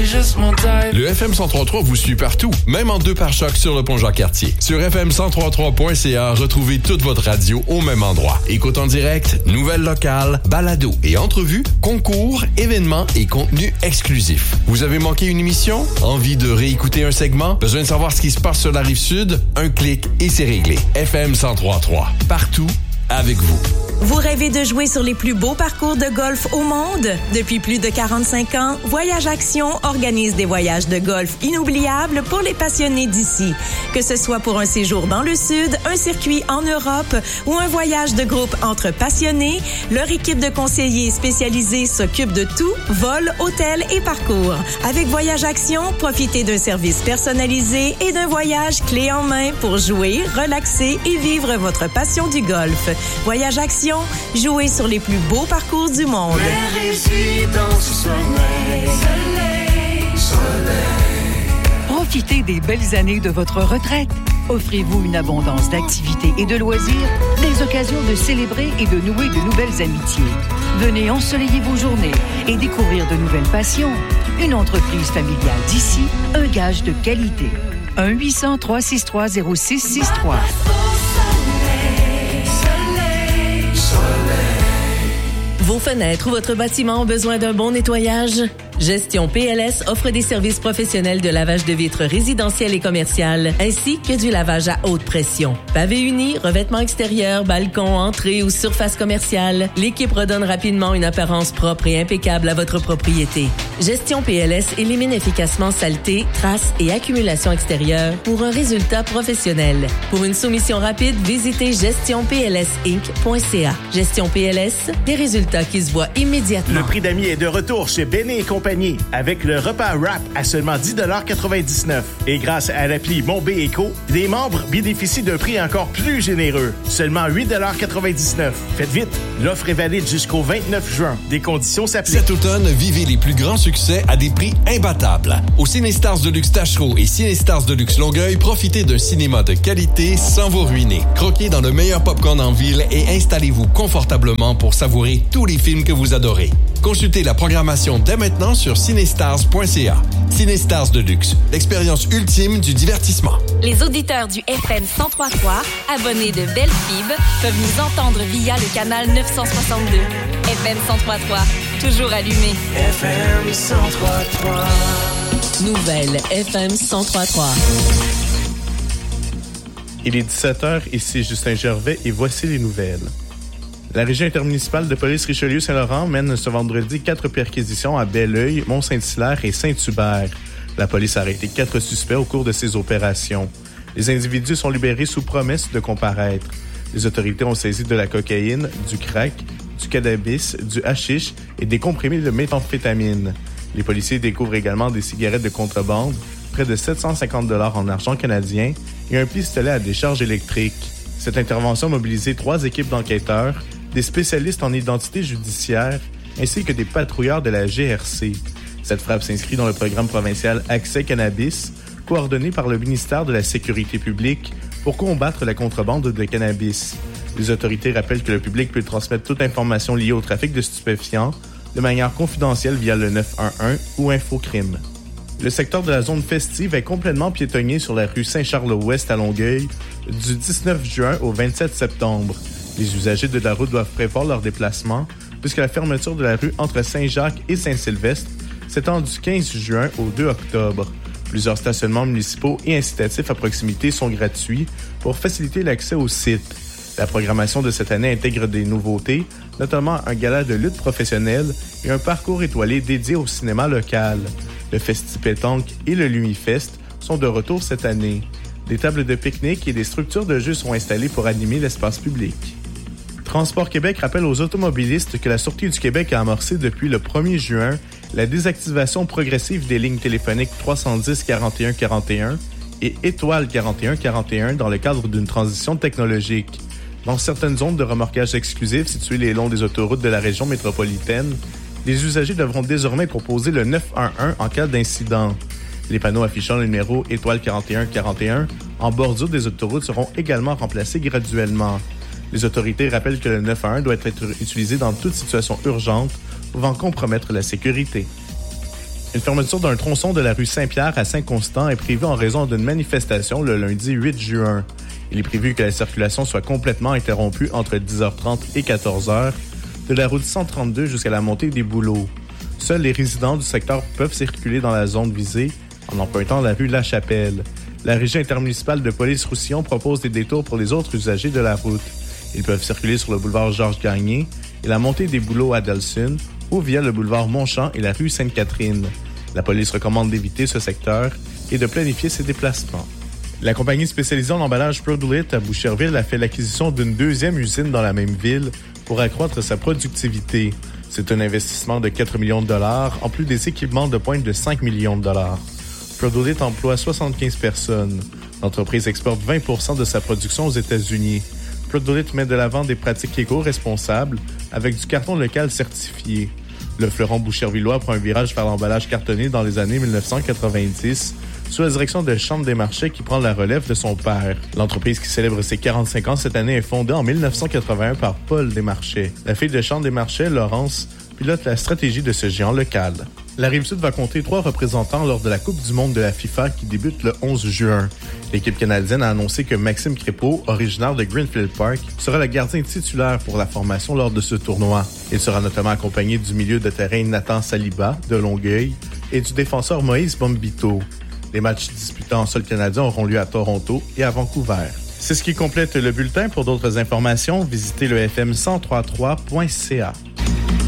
juste mon type. Le FM 103.3 vous suit partout, même en 2 par choc sur le pont Jacques-Cartier. Sur fm1033.ca, retrouvez toute votre radio au même endroit. Écoute en direct, nouvelles locales, balados et entrevues, concours, événements et contenus exclusifs. Vous avez manqué une émission? Envie de réécouter un segment? Besoin de savoir ce qui se passe sur la Rive-Sud? Un clic et c'est réglé. FM 103.3, partout, avec vous. Vous rêvez de jouer sur les plus beaux parcours de golf au monde? Depuis plus de 45 ans, Voyage Action organise des voyages de golf inoubliables pour les passionnés d'ici. Que ce soit pour un séjour dans le Sud, un circuit en Europe ou un voyage de groupe entre passionnés, leur équipe de conseillers spécialisés s'occupe de tout, vol, hôtel et parcours. Avec Voyage Action, profitez d'un service personnalisé et d'un voyage clé en main pour jouer, relaxer et vivre votre passion du golf. Voyage Action, jouez sur les plus beaux parcours du monde. Profitez des belles années de votre retraite. Offrez-vous une abondance d'activités et de loisirs, des occasions de célébrer et de nouer de nouvelles amitiés. Venez ensoleiller vos journées et découvrir de nouvelles passions. Une entreprise familiale d'ici, un gage de qualité. 1-800-363-0663. Vos fenêtres ou votre bâtiment ont besoin d'un bon nettoyage? Gestion PLS offre des services professionnels de lavage de vitres résidentielles et commerciales, ainsi que du lavage à haute pression. Pavé uni, revêtement extérieur, balcon, entrée ou surface commerciale, l'équipe redonne rapidement une apparence propre et impeccable à votre propriété. Gestion PLS élimine efficacement saleté, traces et accumulation extérieure pour un résultat professionnel. Pour une soumission rapide, visitez gestionplsinc.ca. Gestion PLS, des résultats qui se voient immédiatement. Le prix d'amis est de retour chez Béné & Compagnie avec le repas wrap à seulement 10,99 $. Et grâce à l'appli Mon B Éco, les membres bénéficient d'un prix encore plus généreux, seulement 8,99 $. Faites vite, l'offre est valide jusqu'au 29 juin. Des conditions s'appliquent. Cet automne, vivez les plus grands succès à des prix imbattables. Au Cinestars Deluxe Tachereau et Cinestars Deluxe Longueuil, profitez d'un cinéma de qualité sans vous ruiner. Croquez dans le meilleur popcorn en ville et installez-vous confortablement pour savourer tous les films que vous adorez. Consultez la programmation dès maintenant sur cinestars.ca. Cinestars Deluxe, l'expérience ultime du divertissement. Les auditeurs du FM 103.3, abonnés de Belle Fib, peuvent nous entendre via le canal 962. FM 103.3, toujours allumé. FM 103.3. Nouvelle FM 103.3. Il est 17h, ici Justin Gervais et voici les nouvelles. La régie intermunicipale de police Richelieu-Saint-Laurent mène ce vendredi 4 perquisitions à Belleuil, Mont-Saint-Hilaire et Saint-Hubert. La police a arrêté 4 suspects au cours de ces opérations. Les individus sont libérés sous promesse de comparaître. Les autorités ont saisi de la cocaïne, du crack, du cannabis, du hashish et des comprimés de méthamphétamine. Les policiers découvrent également des cigarettes de contrebande, près de 750 $ en argent canadien et un pistolet à décharge électrique. Cette intervention a mobilisé 3 équipes d'enquêteurs, des spécialistes en identité judiciaire, ainsi que des patrouilleurs de la GRC. Cette frappe s'inscrit dans le programme provincial Accès Cannabis, coordonné par le ministère de la Sécurité publique pour combattre la contrebande de cannabis. Les autorités rappellent que le public peut transmettre toute information liée au trafic de stupéfiants de manière confidentielle via le 911 ou Infocrime. Le secteur de la zone festive est complètement piétonnier sur la rue Saint-Charles-Ouest à Longueuil du 19 juin au 27 septembre. Les usagers de la route doivent prévoir leur déplacement puisque la fermeture de la rue entre Saint-Jacques et Saint-Sylvestre s'étend du 15 juin au 2 octobre. Plusieurs stationnements municipaux et incitatifs à proximité sont gratuits pour faciliter l'accès au site. La programmation de cette année intègre des nouveautés, notamment un gala de lutte professionnelle et un parcours étoilé dédié au cinéma local. Le Festi-Pétanque et le Lumifest sont de retour cette année. Des tables de pique-nique et des structures de jeux sont installées pour animer l'espace public. Transport Québec rappelle aux automobilistes que la Sûreté du Québec a amorcé depuis le 1er juin la désactivation progressive des lignes téléphoniques 310 41 41 et étoile 41 41 dans le cadre d'une transition technologique. Dans certaines zones de remorquage exclusif situées le long des autoroutes de la région métropolitaine, les usagers devront désormais composer le 911 en cas d'incident. Les panneaux affichant le numéro étoile 41 41 en bordure des autoroutes seront également remplacés graduellement. Les autorités rappellent que le 911 doit être utilisé dans toute situation urgente pouvant compromettre la sécurité. Une fermeture d'un tronçon de la rue Saint-Pierre à Saint-Constant est prévue en raison d'une manifestation le lundi 8 juin. Il est prévu que la circulation soit complètement interrompue entre 10h30 et 14h de la route 132 jusqu'à la montée des Bouleaux. Seuls les résidents du secteur peuvent circuler dans la zone visée en empruntant la rue La Chapelle. La Régie intermunicipale de police Roussillon propose des détours pour les autres usagers de la route. Ils peuvent circuler sur le boulevard Georges-Gagné et la montée des Bouleaux à Delsun ou via le boulevard Montchamp et la rue Sainte-Catherine. La police recommande d'éviter ce secteur et de planifier ses déplacements. La compagnie spécialisée en emballage Produlit à Boucherville a fait l'acquisition d'une deuxième usine dans la même ville pour accroître sa productivité. C'est un investissement de 4 millions de dollars, en plus des équipements de pointe de 5 millions de dollars. Produlit emploie 75 personnes. L'entreprise exporte 20% de sa production aux États-Unis. Produlit met de l'avant des pratiques éco-responsables avec du carton local certifié. Le fleuron bouchervillois prend un virage vers l'emballage cartonné dans les années 1990 sous la direction de Chambre des Marchés qui prend la relève de son père. L'entreprise qui célèbre ses 45 ans cette année est fondée en 1981 par Paul Desmarchais. La fille de Chambre des Marchais, Laurence, pilote la stratégie de ce géant local. La Rive-Sud va compter 3 représentants lors de la Coupe du monde de la FIFA qui débute le 11 juin. L'équipe canadienne a annoncé que Maxime Crépeau, originaire de Greenfield Park, sera le gardien titulaire pour la formation lors de ce tournoi. Il sera notamment accompagné du milieu de terrain Nathan Saliba, de Longueuil, et du défenseur Moïse Bombito. Les matchs disputés en sol canadien auront lieu à Toronto et à Vancouver. C'est ce qui complète le bulletin. Pour d'autres informations, visitez le fm1033.ca.